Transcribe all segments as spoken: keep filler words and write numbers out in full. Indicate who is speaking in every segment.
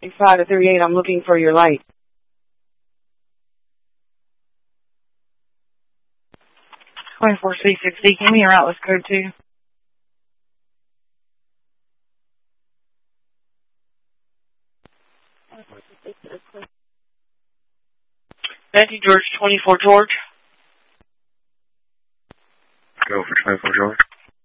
Speaker 1: five to thirty-eight, I'm looking for your light. twenty-four C sixty, give me your Atlas code two.
Speaker 2: Matthew George, twenty-four George.
Speaker 3: Go for twenty-four George.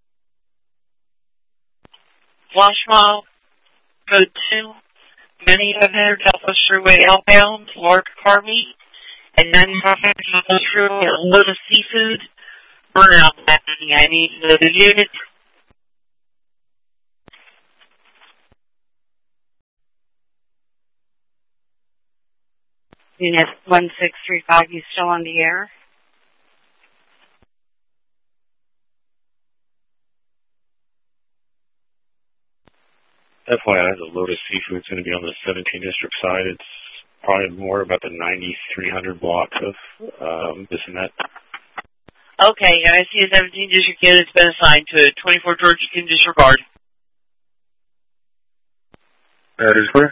Speaker 2: Flash mile, code two. Many of them Southwest Freeway outbound, large car meet, and ninety-five Southwest Freeway, a load of seafood. Burnout happening. I need to know the unit.
Speaker 1: Unit one six three five, you still on the air?
Speaker 3: F Y I, the load of seafood is going to be on the seventeen district side. It's probably more about the ninety-three hundred block of um, this and that.
Speaker 2: Okay, I see a seventeen district unit has been assigned to it. twenty-four George, you can disregard.
Speaker 3: That is clear.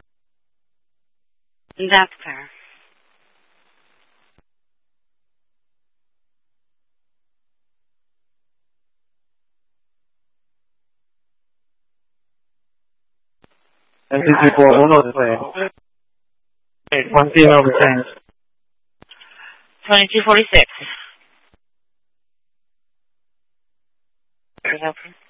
Speaker 1: That's fair.
Speaker 4: M C three four, uno de one female retained.
Speaker 2: twenty-two forty-six. Good afternoon.